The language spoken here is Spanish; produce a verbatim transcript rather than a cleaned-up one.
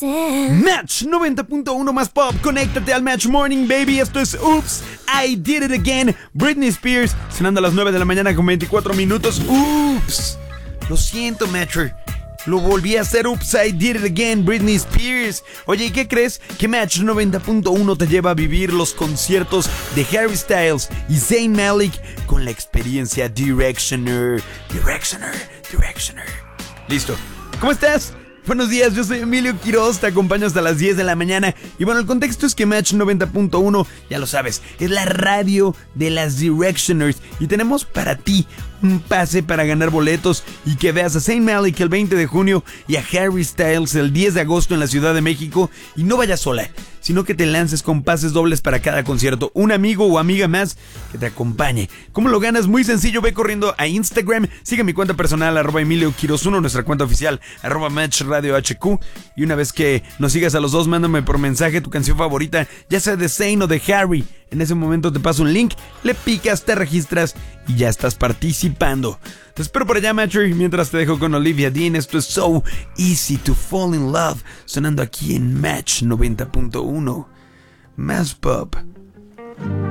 Match noventa punto uno más pop. Conéctate al Match Morning, baby. Esto es Oops, I Did It Again. Britney Spears, sonando a las nueve de la mañana con veinticuatro minutos. Oops, lo siento, Matcher. Lo volví a hacer. Oops, I Did It Again, Britney Spears. Oye, ¿y qué crees? Que Match noventa punto uno te lleva a vivir los conciertos de Harry Styles y Zayn Malik con la experiencia Directioner. Directioner, Directioner. Listo. ¿Cómo estás? Buenos días, yo soy Emilio Quiroz, te acompaño hasta las diez de la mañana. Y bueno, el contexto es que Match noventa punto uno, ya lo sabes, es la radio de las Directioners. Y tenemos para ti un pase para ganar boletos y que veas a Zayn Malik el veinte de junio y a Harry Styles el diez de agosto en la Ciudad de México. Y no vayas sola, sino que te lances con pases dobles para cada concierto. Un amigo o amiga más que te acompañe. ¿Cómo lo ganas? Muy sencillo, ve corriendo a Instagram, sigue mi cuenta personal, arroba Emilio Quiroz uno, nuestra cuenta oficial, arroba Match Radio H Q. Y una vez que nos sigas a los dos, mándame por mensaje tu canción favorita, ya sea de Zayn o de Harry. En ese momento te paso un link, le picas, te registras y ya estás participando. Te espero por allá, Matcher. Mientras te dejo con Olivia Dean. Esto es So Easy to Fall in Love, sonando aquí en Match noventa punto uno. Más pop.